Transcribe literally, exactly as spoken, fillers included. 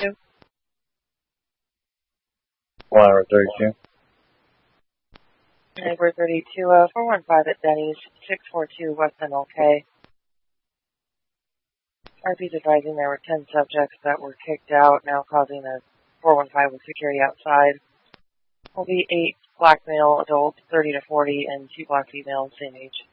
thirty-two. Flower thirty-two. Neighbor thirty-two, uh, four one five at Denny's, six four two West M L K. R P's advising there were ten subjects that were kicked out, now causing a four one five with security outside. Will be eight black male adults, thirty to forty, and two black females, same age.